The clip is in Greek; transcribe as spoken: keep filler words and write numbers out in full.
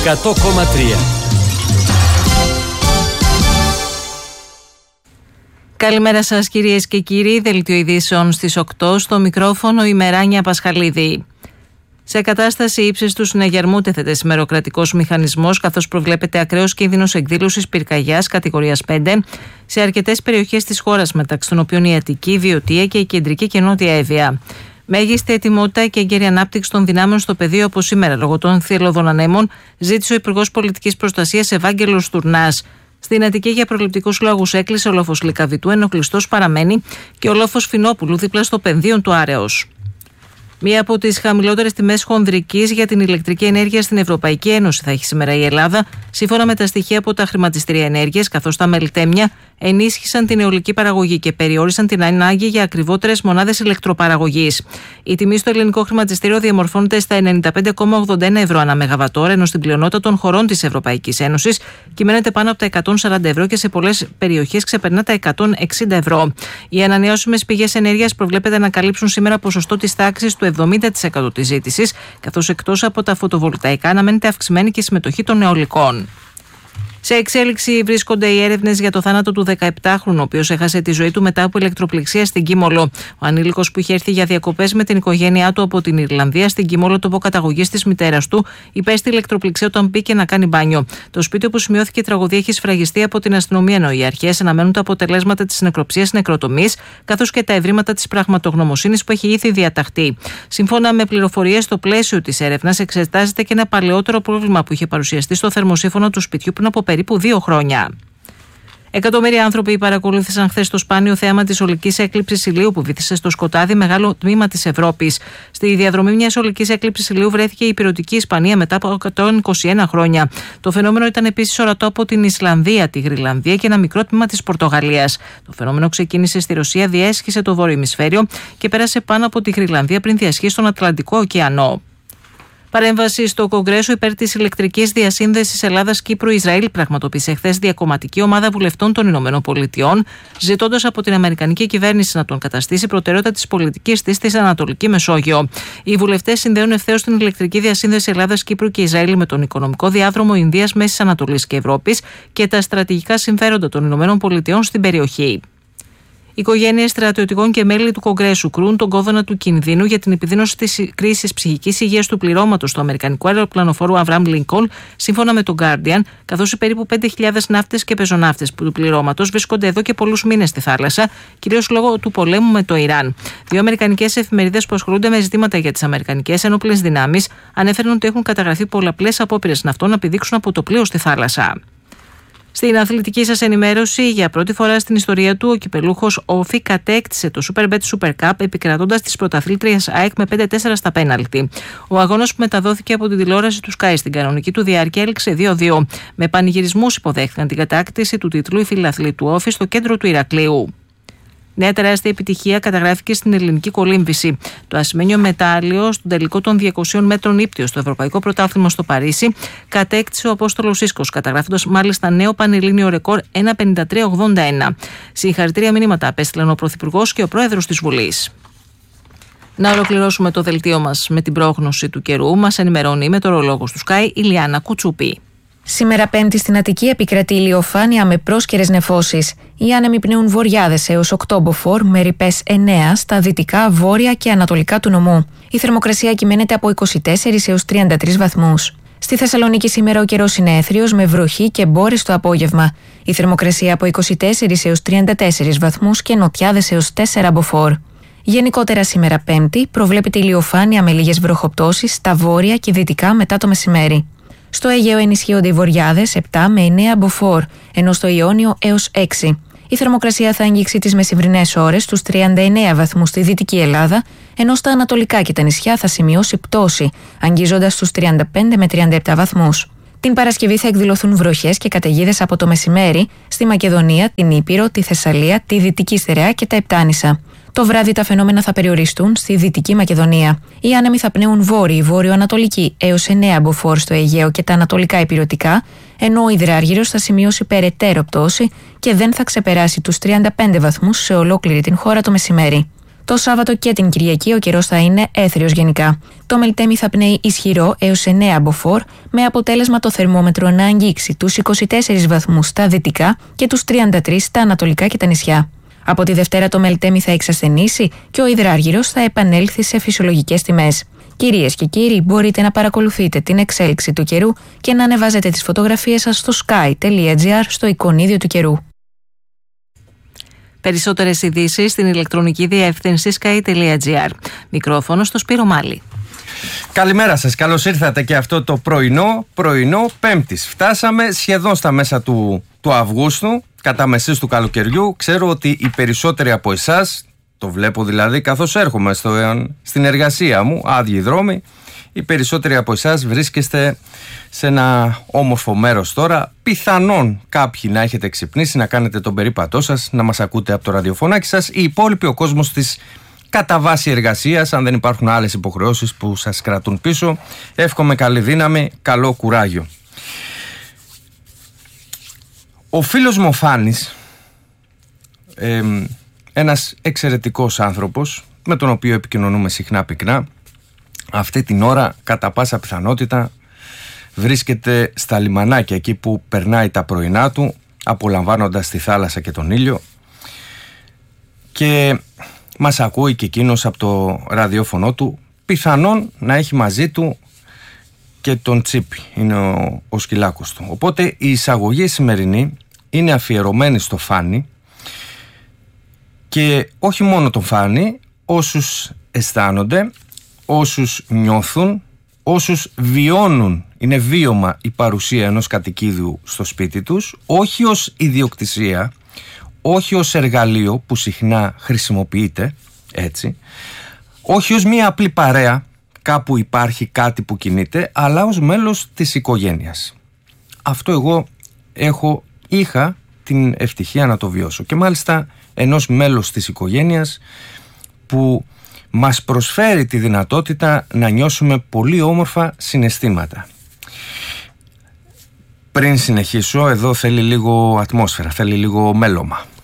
εκατό κόμμα τρία. Καλημέρα σας κυρίες και κύριοι, δελτίο ειδήσεων στις οκτώ, στο μικρόφωνο η Μεράνια Πασχαλίδη. Σε κατάσταση ύψης του συναγερμού τέθεται σήμερα ο κρατικός μηχανισμός, καθώς προβλέπεται ακραίος κίνδυνος εκδήλωσης πυρκαγιάς κατηγορίας πέντε σε αρκετές περιοχές της χώρας, μεταξύ των οποίων η Αττική, η Βιωτία και η Κεντρική και Νότια Εύβοια. Μέγιστη ετοιμότητα και έγκαιρη ανάπτυξη των δυνάμεων στο πεδίο από σήμερα, λόγω των θύελλωδων ανέμων, ζήτησε ο Υπουργός Πολιτικής Προστασίας Ευάγγελος Τουρνάς. Στην Αττική για προληπτικούς λόγους έκλεισε ο λόφος Λυκαβητού, ενώ κλειστός παραμένει και ο λόφος Φινόπουλου δίπλα στο πενδύον του Άρεως. Μία από τις χαμηλότερες τιμές χονδρικής για την ηλεκτρική ενέργεια στην Ευρωπαϊκή Ένωση θα έχει σήμερα η Ελλάδα, σύμφωνα με τα στοιχεία από τα χρηματιστήρια ενέργειας, καθώς τα μελτέμια ενίσχυσαν την αιωλική παραγωγή και περιόρισαν την ανάγκη για ακριβότερες μονάδες ηλεκτροπαραγωγής. Η τιμή στο ελληνικό χρηματιστήριο διαμορφώνεται στα ενενήντα πέντε κόμμα ογδόντα ένα ευρώ ανά μεγαβατόρα, ενώ στην πλειονότητα των χωρών της Ευρωπαϊκής Ένωσης κυμαίνεται πάνω από τα εκατόν σαράντα ευρώ και σε πολλές περιοχές ξεπερνά τα εκατόν εξήντα ευρώ. Οι ανανεώσιμες πηγές ενέργειας προβλέπεται να καλύψουν σήμερα ποσοστό της τάξης του εβδομήντα τοις εκατό της ζήτησης, καθώς εκτός από τα φωτοβολταϊκά αναμένεται αυξημένη και συμμετοχή των αιωλικών. Σε εξέλιξη βρίσκονται οι έρευνες για το θάνατο του δεκαεπτάχρονου, ο οποίος έχασε τη ζωή του μετά από ηλεκτροπληξία στην Κίμολο. Ο ανήλικος, που είχε έρθει για διακοπές με την οικογένειά του από την Ιρλανδία στην Κίμολο, τοπό καταγωγής της μητέρας του, υπέστη ηλεκτροπληξία όταν μπήκε να κάνει μπάνιο. Το σπίτι όπου σημειώθηκε η τραγωδία έχει σφραγιστεί από την αστυνομία, ενώ οι αρχές αναμένουν τα αποτελέσματα της νεκροψίας νεκροτομής, καθώς και τα ευρήματα της πραγματογνωμοσύνης που έχει ήδη διαταχθεί. Σύμφωνα με πληροφορίες, στο πλαίσιο της έρευνας εξετάζεται και ένα παλαιότερο πρόβλημα που είχε παρουσιαστεί στο θερμοσύφωνο του σπιτιού πριν από περίπου δύο χρόνια. Εκατομμύρια άνθρωποι παρακολούθησαν χθες το σπάνιο θέαμα της ολικής έκλειψης ηλίου που βύθισε στο σκοτάδι μεγάλο τμήμα της Ευρώπης. Στη διαδρομή μιας ολικής έκλειψης ηλίου βρέθηκε η ηπειρωτική Ισπανία μετά από εκατόν είκοσι ένα χρόνια. Το φαινόμενο ήταν επίσης ορατό από την Ισλανδία, τη Γρυλανδία και ένα μικρό τμήμα της Πορτογαλίας. Το φαινόμενο ξεκίνησε στη Ρωσία, διέσχισε το βόρειο ημισφαίριο και πέρασε πάνω από τη Γρυλανδία πριν διασχίσει τον Ατλαντικό ωκεανό. Παρέμβαση στο Κογκρέσο υπέρ της ηλεκτρικής διασύνδεσης Ελλάδας-Κύπρου-Ισραήλ πραγματοποίησε χθες διακομματική ομάδα βουλευτών των Ηνωμένων Πολιτειών, ζητώντας από την Αμερικανική κυβέρνηση να τον καταστήσει προτεραιότητα της πολιτικής της στη Ανατολική Μεσόγειο. Οι βουλευτές συνδέουν ευθέως την ηλεκτρική διασύνδεση Ελλάδας-Κύπρου και Ισραήλ με τον οικονομικό διάδρομο Ινδίας, Μέσης Ανατολής και Ευρώπης και τα στρατηγικά συμφέροντα των Ηνωμένων Πολιτειών στην περιοχή. Οικογένειες στρατιωτικών και μέλη του Κογκρέσου κρούν τον κόδωνα του κινδύνου για την επιδείνωση της κρίσης ψυχικής υγείας του πληρώματος του Αμερικανικού αεροπλανοφόρου Αβραάμ Λίνκολν, σύμφωνα με τον Guardian, καθώς οι περίπου πέντε χιλιάδες ναύτες και πεζοναύτες του πληρώματος βρίσκονται εδώ και πολλούς μήνες στη θάλασσα, κυρίως λόγω του πολέμου με το Ιράν. Δύο αμερικανικές εφημερίδες που ασχολούνται με ζητήματα για τις αμερικανικές ενόπλες δυνάμεις ανέφεραν ότι έχουν καταγραφεί πολλαπλές απόπειρες ναυτών να πηδήξουν από το πλοίο στη θάλασσα. Στην αθλητική σας ενημέρωση, για πρώτη φορά στην ιστορία του, ο κυπελούχος Όφη κατέκτησε το Superbet Super Cup επικρατώντας τις πρωταθλήτριες ΑΕΚ με πέντε τέσσερα στα πέναλτι. Ο αγώνας, που μεταδόθηκε από την τηλεόραση του Sky στην κανονική του διάρκεια, έληξε δύο δύο. Με πανηγυρισμούς υποδέχθηκαν την κατάκτηση του τίτλου οι φιλαθλοί του Όφη στο κέντρο του Ηρακλείου. Νέα τεράστια επιτυχία καταγράφηκε στην ελληνική κολύμβηση. Το ασημένιο μετάλλιο στον τελικό των διακοσίων μέτρων ύπτιο στο Ευρωπαϊκό Πρωτάθλημα στο Παρίσι κατέκτησε ο Απόστολος Ίσκος, καταγράφοντας μάλιστα νέο πανελλήνιο ρεκόρ ένα πενήντα τρία ογδόντα ένα. Συγχαρητήρια μηνύματα απέστειλαν ο Πρωθυπουργός και ο Πρόεδρος της Βουλής. Να ολοκληρώσουμε το δελτίο μας με την πρόγνωση του καιρού. Μας ενημερώνει η μετεωρολόγος του Sky, η Λιάννα Κουτσούπη. Σήμερα Πέμπτη στην Αττική επικρατεί ηλιοφάνεια με πρόσκαιρες νεφώσεις. Οι άνεμοι πνέουν βορειάδες έως οκτώ μποφόρ με ρηπές εννέα στα δυτικά, βόρεια και ανατολικά του νομού. Η θερμοκρασία κυμαίνεται από είκοσι τέσσερις έως τριάντα τρεις βαθμούς. Στη Θεσσαλονίκη σήμερα ο καιρός είναι έθριος με βροχή και μπόρες το απόγευμα. Η θερμοκρασία από είκοσι τέσσερις έως τριάντα τέσσερις βαθμούς και νοτιάδες έως τέσσερα μποφόρ. Γενικότερα σήμερα Πέμπτη προβλέπεται ηλιοφάνεια με λίγες βροχοπτώσεις στα βόρεια και δυτικά μετά το μεσημέρι. Στο Αιγαίο ενισχύονται οι βορειάδες επτά με εννέα μποφόρ, ενώ στο Ιόνιο έως έξι. Η θερμοκρασία θα αγγίξει τις μεσημβρινές ώρες στους τριάντα εννέα βαθμούς στη Δυτική Ελλάδα, ενώ στα ανατολικά και τα νησιά θα σημειώσει πτώση, αγγίζοντας στους τριάντα πέντε με τριάντα επτά βαθμούς. Την Παρασκευή θα εκδηλωθούν βροχές και καταιγίδες από το μεσημέρι στη Μακεδονία, την Ήπειρο, τη Θεσσαλία, τη Δυτική Στερεά και τα Επτάνησα. Το βράδυ τα φαινόμενα θα περιοριστούν στη Δυτική Μακεδονία. Οι άνεμοι θα πνέουν βόρειοι, βόρειο-ανατολική έως εννέα μποφόρ στο Αιγαίο και τα ανατολικά ηπειρωτικά, ενώ ο υδράργυρος θα σημειώσει περαιτέρω πτώση και δεν θα ξεπεράσει τους τριάντα πέντε βαθμούς σε ολόκληρη την χώρα το μεσημέρι. Το Σάββατο και την Κυριακή ο καιρός θα είναι έθριος γενικά. Το Μελτέμι θα πνέει ισχυρό έως εννέα μποφόρ, με αποτέλεσμα το θερμόμετρο να αγγίξει τους είκοσι τέσσερις βαθμούς στα δυτικά και τους τριάντα τρεις στα ανατολικά και τα νησιά. Από τη Δευτέρα το Μελτέμι θα εξασθενήσει και ο υδράργυρος θα επανέλθει σε φυσιολογικές τιμές. Κυρίες και κύριοι, μπορείτε να παρακολουθείτε την εξέλιξη του καιρού και να ανεβάζετε τις φωτογραφίες σας στο sky τελεία gr στο εικονίδιο του καιρού. Περισσότερες ειδήσεις στην ηλεκτρονική διεύθυνση sky τελεία gr. Μικρόφωνο στο Σπύρο Μάλη. Καλημέρα σας, καλώς ήρθατε και αυτό το πρωινό, πρωινό Πέμπτης. Φτάσαμε σχεδόν στα μέσα του, του Αυγούστου, κατά μεσής του καλοκαιριού. Ξέρω ότι οι περισσότεροι από εσάς, το βλέπω δηλαδή καθώς έρχομαι στο, στην εργασία μου, άδειοι δρόμοι, οι περισσότεροι από εσάς βρίσκεστε σε ένα όμορφο μέρος τώρα. Πιθανόν κάποιοι να έχετε ξυπνήσει, να κάνετε τον περίπατό σας, να μας ακούτε από το ραδιοφωνάκι σας. Οι υπόλοιποι, ο κόσμος της κατά βάση εργασίας, αν δεν υπάρχουν άλλες υποχρεώσεις που σας κρατούν πίσω, εύχομαι καλή δύναμη, καλό κουράγιο. Ο φίλος μου ο Φάνης, ε, ένας εξαιρετικός άνθρωπος με τον οποίο επικοινωνούμε συχνά πυκνά, αυτή την ώρα κατά πάσα πιθανότητα βρίσκεται στα λιμανάκια, εκεί που περνάει τα πρωινά του απολαμβάνοντας τη θάλασσα και τον ήλιο, και μας ακούει και εκείνος από το ραδιόφωνο του. Πιθανόν να έχει μαζί του και τον Τσίπη, είναι ο, ο σκυλάκος του. Οπότε η εισαγωγή σημερινή είναι αφιερωμένη στο Φάνη, και όχι μόνο τον Φάνη, όσους αισθάνονται, όσους νιώθουν, όσους βιώνουν, είναι βίωμα η παρουσία ενός κατοικίδιου στο σπίτι τους, όχι ως ιδιοκτησία, όχι ως εργαλείο που συχνά χρησιμοποιείται έτσι, όχι ως μία απλή παρέα, κάπου υπάρχει κάτι που κινείται, αλλά ως μέλος της οικογένειας. Αυτό εγώ έχω, είχα την ευτυχία να το βιώσω, και μάλιστα ενός μέλος της οικογένειας που μας προσφέρει τη δυνατότητα να νιώσουμε πολύ όμορφα συναισθήματα. Πριν συνεχίσω, εδώ θέλει λίγο ατμόσφαιρα, θέλει λίγο μέλωμα.